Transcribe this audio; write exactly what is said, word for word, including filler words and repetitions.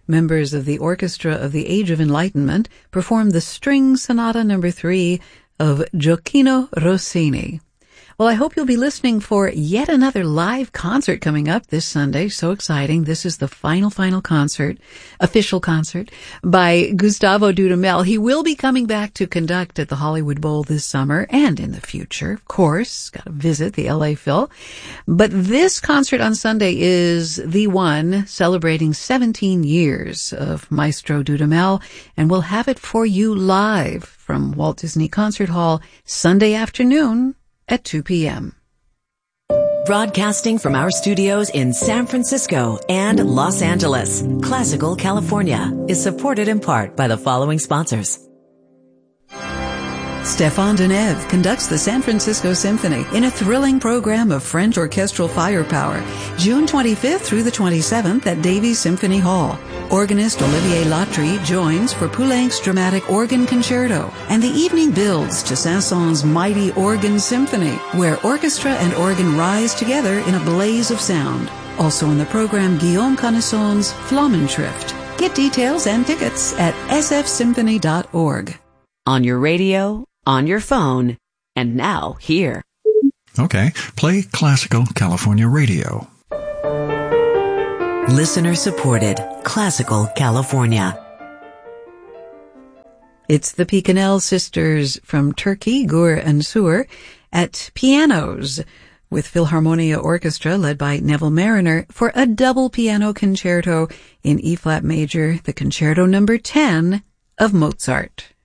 members of the Orchestra of the Age of Enlightenment performed the String Sonata number three of Gioacchino Rossini. Well, I hope you'll be listening for yet another live concert coming up this Sunday. So exciting. This is the final, final concert, official concert by Gustavo Dudamel. He will be coming back to conduct at the Hollywood Bowl this summer and in the future, of course. Got to visit the L A Phil. But this concert on Sunday is the one celebrating seventeen years of Maestro Dudamel, and we'll have it for you live from Walt Disney Concert Hall Sunday afternoon at two p.m. Broadcasting from our studios in San Francisco and Los Angeles, Classical California is supported in part by the following sponsors. Stéphane Deneuve conducts the San Francisco Symphony in a thrilling program of French orchestral firepower, June twenty-fifth through the twenty-seventh at Davies Symphony Hall. Organist Olivier Latry joins for Poulenc's dramatic organ concerto, and the evening builds to Saint-Saëns' mighty organ symphony, where orchestra and organ rise together in a blaze of sound. Also in the program, Guillaume Connaisson's Flammenschrift. Get details and tickets at s f symphony dot org. On your radio, on your phone, and now here. Okay, play Classical California Radio. Listener supported, Classical California. It's the Picanel sisters from Turkey, Gur and Sur, at pianos with Philharmonia Orchestra led by Neville Mariner for a double piano concerto in E-flat major, the concerto number ten of Mozart.